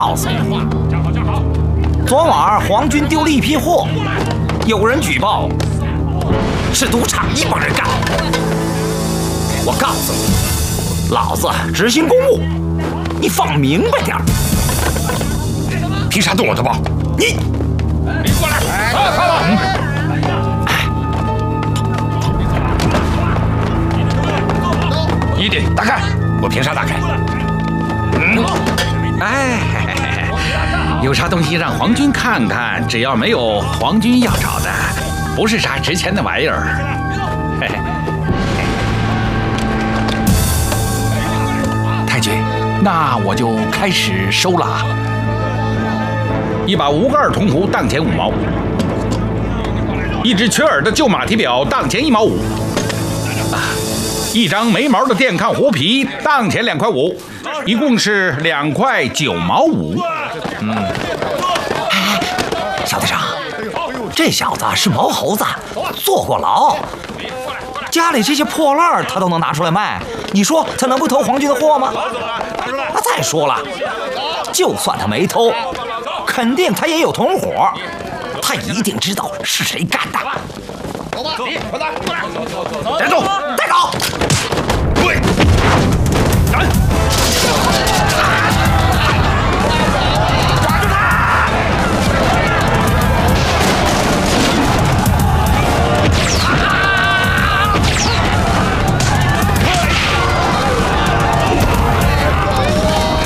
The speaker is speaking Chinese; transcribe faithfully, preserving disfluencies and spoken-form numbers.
告诉你，昨晚皇军丢了一批货，有人举报是赌场一帮人干的。我告诉你，老子执行公务，你放明白点儿。 凭啥动我的包？ 你， 你过来！哎，快了！一点打开，我凭啥打开？嗯， 哎，有啥东西让皇军看看，只要没有皇军要找的，不是啥值钱的玩意儿。嘿嘿。太君，那我就开始收了。一把无盖铜壶当钱五毛，一只缺耳的旧马蹄表当钱一毛五。啊。一张没毛的电炕狐皮当钱两块五，一共是两块九毛五。嗯， 哎，小队长，这小子是毛猴子，坐过牢，家里这些破烂他都能拿出来卖，你说他能不偷皇军的货吗？那再说了，就算他没偷，肯定他也有同伙，他一定知道是谁干的。 走吧，你快点，过来， 站住，带走。